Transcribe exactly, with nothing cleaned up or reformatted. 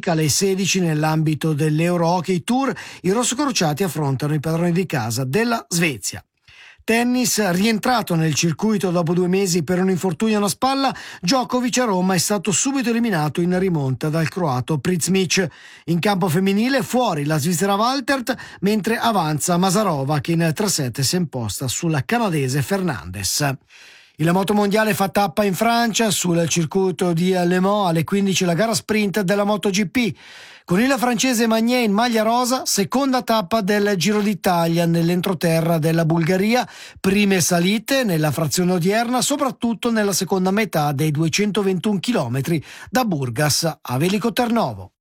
classica alle sedici nell'ambito dell'Euro Hockey Tour. I rossocrociati affrontano i padroni di casa della Svezia. Tennis, rientrato nel circuito dopo due mesi per un infortunio alla spalla, Djokovic a Roma è stato subito eliminato in rimonta dal croato Prizmic. In campo femminile fuori la svizzera Waltert, mentre avanza Masarova che in tre set si è imposta sulla canadese Fernandez. Il moto mondiale fa tappa in Francia sul circuito di Le Mans alle quindici la gara sprint della MotoGP. Con il francese Magnier in maglia rosa, seconda tappa del Giro d'Italia nell'entroterra della Bulgaria, prime salite nella frazione odierna, soprattutto nella seconda metà dei duecentoventuno chilometri da Burgas a Velico Tarnovo.